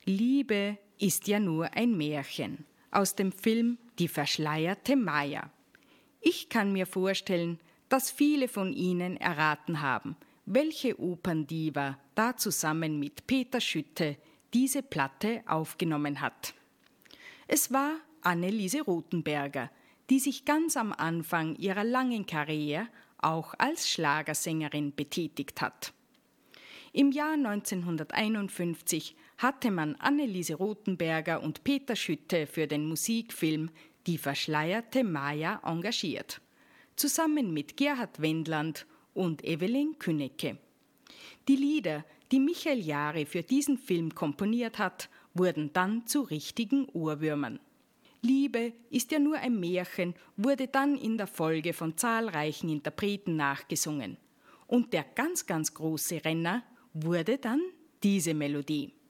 Liebe ist ja nur ein Märchen aus dem Film Die verschleierte Maya. Ich kann mir vorstellen, dass viele von Ihnen erraten haben, welche Operndiva da zusammen mit Peter Schütte diese Platte aufgenommen hat. Es war Anneliese Rothenberger, die sich ganz am Anfang ihrer langen Karriere auch als Schlagersängerin betätigt hat. Im Jahr 1951 hatte man Anneliese Rothenberger und Peter Schütte für den Musikfilm Die verschleierte Maya engagiert, zusammen mit Gerhard Wendland und Evelyn Künneke. Die Lieder, die Michael Jahré für diesen Film komponiert hat, wurden dann zu richtigen Ohrwürmern. Liebe ist ja nur ein Märchen wurde dann in der Folge von zahlreichen Interpreten nachgesungen. Und der ganz, ganz große Renner wurde dann diese Melodie.